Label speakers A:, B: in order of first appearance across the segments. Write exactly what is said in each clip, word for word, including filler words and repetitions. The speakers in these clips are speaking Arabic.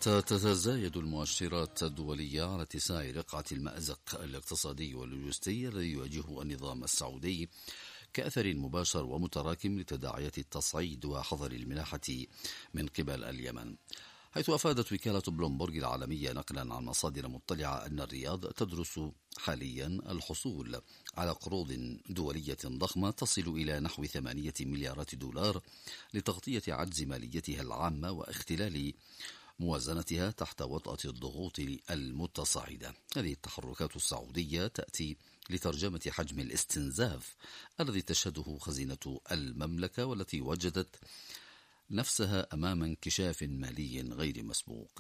A: تتزايد المؤشرات الدولية على اتساع رقعة المأزق الاقتصادي واللوجستي الذي يواجهه النظام السعودي كأثر مباشر ومتراكم لتداعيات التصعيد وحظر الملاحة من قبل اليمن، حيث أفادت وكالة بلومبورغ العالمية نقلا عن مصادر مطلعة أن الرياض تدرس حاليا الحصول على قروض دولية ضخمة تصل إلى نحو ثمانية مليارات دولار لتغطية عجز ماليتها العامة واختلال موازنتها تحت وطأة الضغوط المتصاعدة. هذه التحركات السعودية تأتي لترجمة حجم الاستنزاف الذي تشهده خزينة المملكة، والتي وجدت نفسها أمام انكشاف مالي غير مسبوق،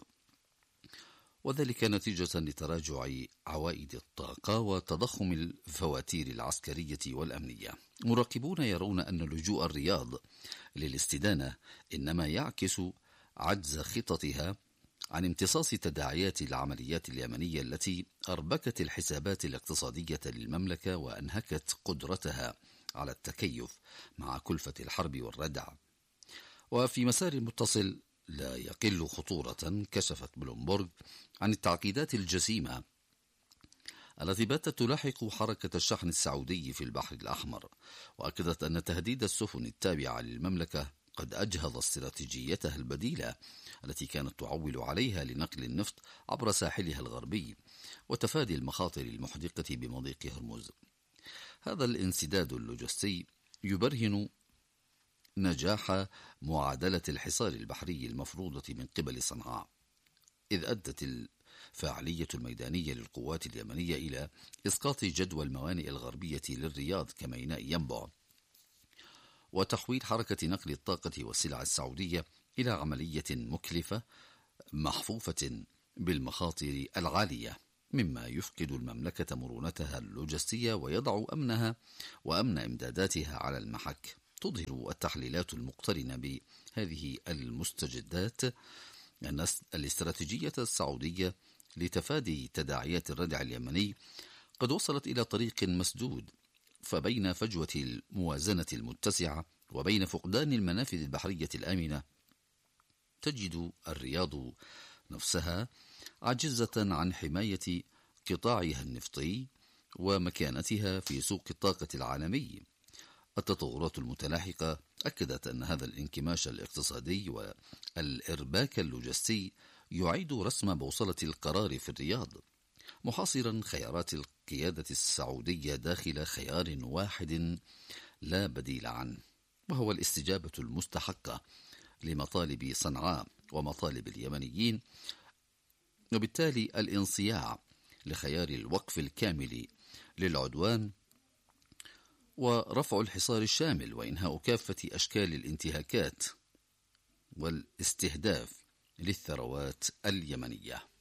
A: وذلك نتيجة لتراجع عوائد الطاقة وتضخم الفواتير العسكرية والأمنية. مراقبون يرون أن لجوء الرياض للاستدانة إنما يعكس عجز خططها عن امتصاص تداعيات العمليات اليمنية التي أربكت الحسابات الاقتصادية للمملكة وأنهكت قدرتها على التكيف مع كلفة الحرب والردع. وفي مسار متصل لا يقل خطورة، كشفت بلومبورغ عن التعقيدات الجسيمة التي باتت تلاحق حركة الشحن السعودي في البحر الأحمر، وأكدت أن تهديد السفن التابعة للمملكة قد أجهض استراتيجيتها البديلة التي كانت تعول عليها لنقل النفط عبر ساحلها الغربي وتفادي المخاطر المحدقة بمضيق هرمز. هذا الانسداد اللوجستي يبرهن نجاح معادلة الحصار البحري المفروضة من قبل صنعاء، إذ أدت الفاعلية الميدانية للقوات اليمنية إلى إسقاط جدوى الموانئ الغربية للرياض كميناء ينبع، وتحويل حركة نقل الطاقة والسلع السعودية إلى عملية مكلفة محفوفة بالمخاطر العالية، مما يفقد المملكة مرونتها اللوجستية ويضع أمنها وأمن إمداداتها على المحك. تظهر التحليلات المقترنة بهذه المستجدات أن الاستراتيجية السعودية لتفادي تداعيات الردع اليمني قد وصلت إلى طريق مسدود، فبين فجوة الموازنة المتسعة وبين فقدان المنافذ البحرية الآمنة تجد الرياض نفسها عاجزة عن حماية قطاعها النفطي ومكانتها في سوق الطاقة العالمي. التطورات المتلاحقة أكدت أن هذا الانكماش الاقتصادي والإرباك اللوجستي يعيد رسم بوصلة القرار في الرياض، محاصرا خيارات القيادة السعودية داخل خيار واحد لا بديل عنه، وهو الاستجابة المستحقة لمطالب صنعاء ومطالب اليمنيين، وبالتالي الانصياع لخيار الوقف الكامل للعدوان ورفع الحصار الشامل وإنهاء كافة أشكال الانتهاكات والاستهداف للثروات اليمنية.